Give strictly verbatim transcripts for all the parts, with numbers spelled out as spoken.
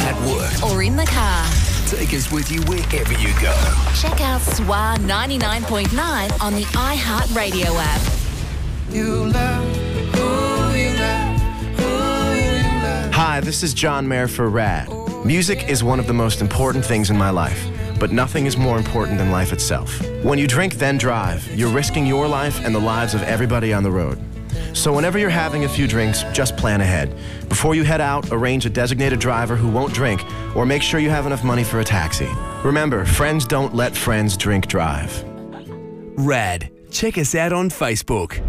at work, or in the car. take us with you wherever you go. Check out S W A ninety-nine point nine on the iHeartRadio app. You love who you love, who you love. Hi, this is John Mayer for RAD. Music is one of the most important things in my life, but nothing is more important than life itself. When you drink, then drive, you're risking your life and the lives of everybody on the road. So whenever you're having a few drinks, just plan ahead. Before you head out, arrange a designated driver who won't drink, or make sure you have enough money for a taxi. Remember, friends don't let friends drink drive. RAD. Check us out on Facebook.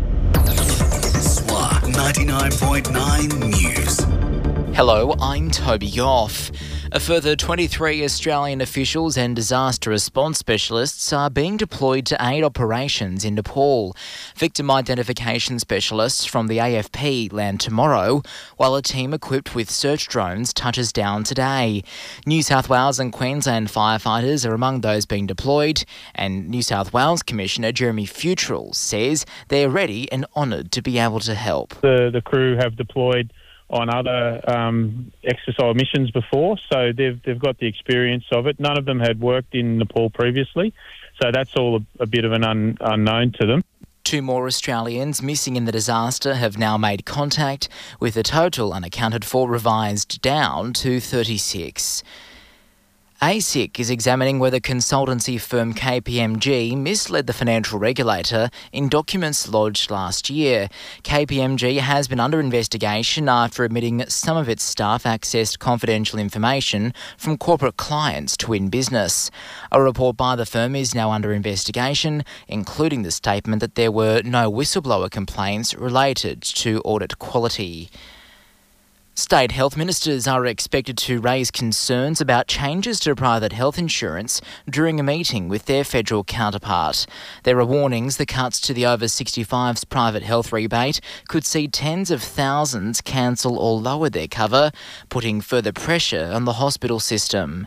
S W A ninety-nine point nine News. Hello, I'm Toby Goff. A further twenty-three Australian officials and disaster response specialists are being deployed to aid operations in Nepal. Victim identification specialists from the A F P land tomorrow, while a team equipped with search drones touches down today. New South Wales and Queensland firefighters are among those being deployed, and New South Wales Commissioner Jeremy Futrell says they're ready and honoured to be able to help. The, the crew have deployed on other um, exercise missions before, so they've they've got the experience of it. None of them had worked in Nepal previously, so that's all a, a bit of an un, unknown to them. Two more Australians missing in the disaster have now made contact, with the total unaccounted for revised down to thirty-six. A S I C is examining whether consultancy firm K P M G misled the financial regulator in documents lodged last year. K P M G has been under investigation after admitting some of its staff accessed confidential information from corporate clients to win business. A report by the firm is now under investigation, including the statement that there were no whistleblower complaints related to audit quality. State health ministers are expected to raise concerns about changes to private health insurance during a meeting with their federal counterpart. There are warnings the cuts to the over sixty-fives private health rebate could see tens of thousands cancel or lower their cover, putting further pressure on the hospital system.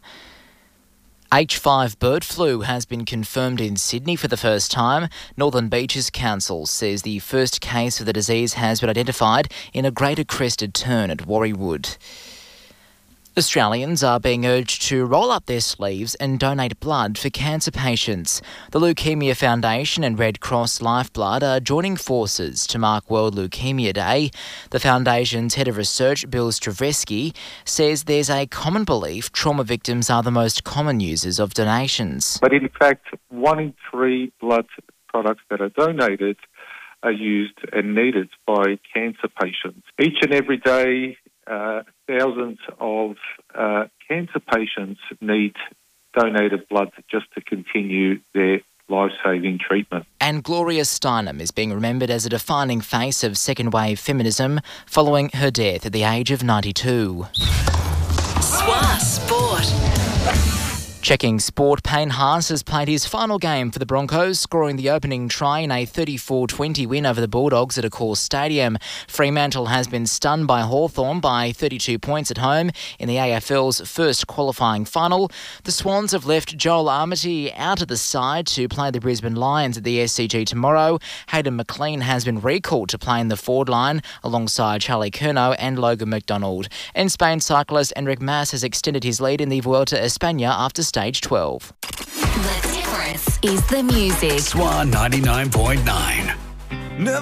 H five bird flu has been confirmed in Sydney for the first time. Northern Beaches Council says the first case of the disease has been identified in a greater crested tern at Warriewood. Australians are being urged to roll up their sleeves and donate blood for cancer patients. The Leukaemia Foundation and Red Cross Lifeblood are joining forces to mark World Leukaemia Day. The foundation's head of research, Bill Stravesky, says there's a common belief trauma victims are the most common users of donations. But in fact, one in three blood products that are donated are used and needed by cancer patients. Each and every day, Uh, thousands of uh, cancer patients need donated blood just to continue their life-saving treatment. And Gloria Steinem is being remembered as a defining face of second-wave feminism following her death at the age of ninety-two. S W A Sport. Checking sport, Payne Haas has played his final game for the Broncos, scoring the opening try in a thirty-four twenty win over the Bulldogs at Accor Stadium. Fremantle has been stunned by Hawthorn by thirty-two points at home in the A F L's first qualifying final. The Swans have left Joel Armitage out of the side to play the Brisbane Lions at the S C G tomorrow. Hayden McLean has been recalled to play in the forward line alongside Charlie Curnow and Logan McDonald. And Spain cyclist Enric Mas has extended his lead in the Vuelta a España after stage twelve. The difference is the music. S W A ninety-nine point nine.